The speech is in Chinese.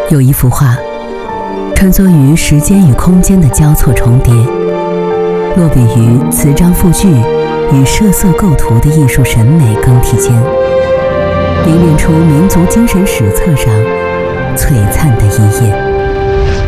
有一幅画，穿梭于时间与空间的交错重叠，落笔于词章赋句与设色构图的艺术审美更替间，凝练出民族精神史册上璀璨的一页。